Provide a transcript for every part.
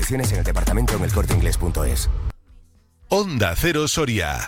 Condiciones en el departamento en elcorteinglés.es. Onda Cero Soria,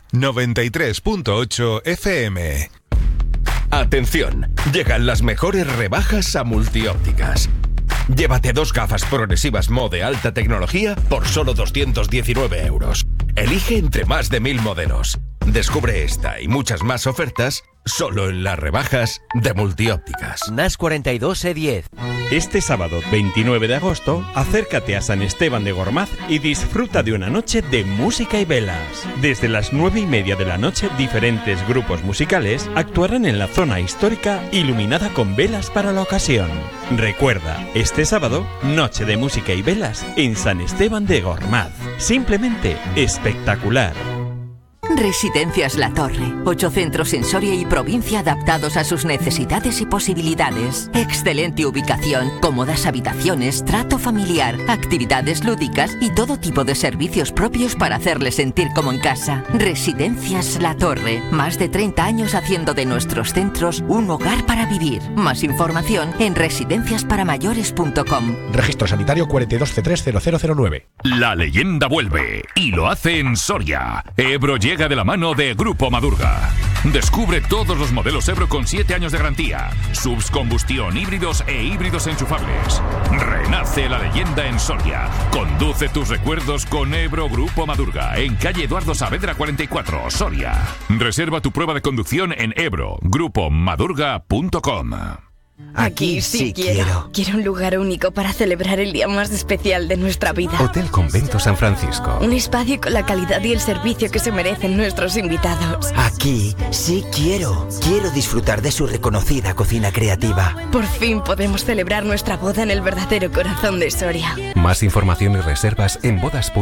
93.8 FM. Atención, llegan las mejores rebajas a Multiópticas. Llévate 2 gafas progresivas Mo de alta tecnología por solo 219 euros. Elige entre más de 1000 modelos. Descubre esta y muchas más ofertas solo en las rebajas de Multiópticas. NAS 42 E10. Este sábado 29 de agosto, acércate a San Esteban de Gormaz y disfruta de una noche de música y velas. Desde las 9:30 de la noche, diferentes grupos musicales actuarán en la zona histórica iluminada con velas para la ocasión. Recuerda, este sábado, noche de música y velas en San Esteban de Gormaz. Simplemente espectacular. Residencias La Torre. 8 centros en Soria y provincia adaptados a sus necesidades y posibilidades. Excelente ubicación, cómodas habitaciones, trato familiar, actividades lúdicas y todo tipo de servicios propios para hacerles sentir como en casa. Residencias La Torre. Más de 30 años haciendo de nuestros centros un hogar para vivir. Más información en residenciasparamayores.com. Registro sanitario 42C30009. La leyenda vuelve y lo hace en Soria. Ebro llega de la mano de Grupo Madurga. Descubre todos los modelos Ebro con 7 años de garantía, subs combustión, híbridos e híbridos enchufables. Renace la leyenda en Soria. Conduce tus recuerdos con Ebro Grupo Madurga, en calle Eduardo Saavedra 44, Soria. Reserva tu prueba de conducción en ebroGrupomadurga.com. Aquí sí quiero. Quiero un lugar único para celebrar el día más especial de nuestra vida. Hotel Convento San Francisco. Un espacio con la calidad y el servicio que se merecen nuestros invitados. Aquí sí quiero. Quiero disfrutar de su reconocida cocina creativa. Por fin podemos celebrar nuestra boda en el verdadero corazón de Soria. Más información y reservas en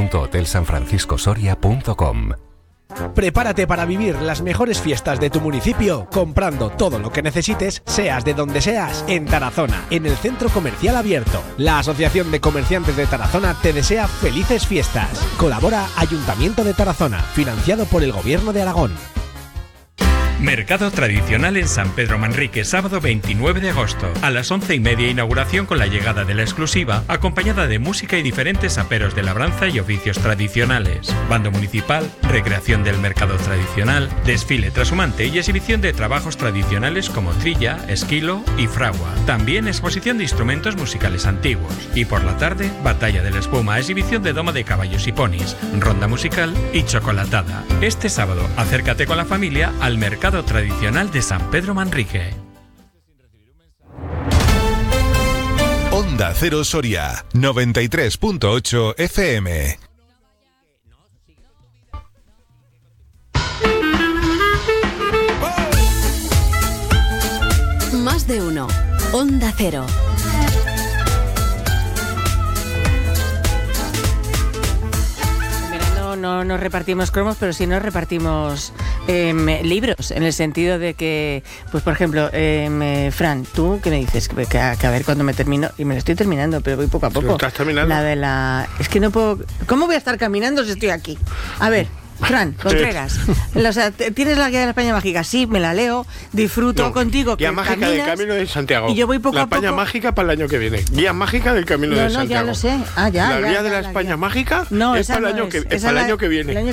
bodas.hotelsanfranciscosoria.com. Prepárate para vivir las mejores fiestas de tu municipio comprando todo lo que necesites, seas de donde seas, en Tarazona, en el Centro Comercial Abierto. La Asociación de Comerciantes de Tarazona te desea felices fiestas. Colabora Ayuntamiento de Tarazona, financiado por el Gobierno de Aragón. Mercado tradicional en San Pedro Manrique, sábado 29 de agosto. A las 11:30 inauguración con la llegada de la exclusiva, acompañada de música y diferentes aperos de labranza y oficios tradicionales. Bando municipal, recreación del mercado tradicional, desfile trashumante y exhibición de trabajos tradicionales como trilla, esquilo y fragua. También exposición de instrumentos musicales antiguos. Y por la tarde, batalla de la espuma, exhibición de doma de caballos y ponis, ronda musical y chocolatada. Este sábado, acércate con la familia al mercado tradicional de San Pedro Manrique. Onda Cero Soria, 93.8 FM. Más de uno. Onda Cero. No nos repartimos cromos, pero sí nos repartimos libros, en el sentido de que, pues por ejemplo, Fran, ¿tú qué me dices? Que a ver cuándo me termino, y me lo estoy terminando, pero voy poco a poco. ¿Lo estás terminando? Es que no puedo... ¿Cómo voy a estar caminando si estoy aquí? A ver... Fran Contreras, o sea, ¿tienes la guía de la España Mágica? Sí, me la leo, disfruto contigo. Guía mágica del Camino de Santiago. Y yo voy poco a poco. La España Mágica para el año que viene. Guía mágica del Camino de Santiago. No, ya lo sé. La guía de la España Mágica es para el año que viene.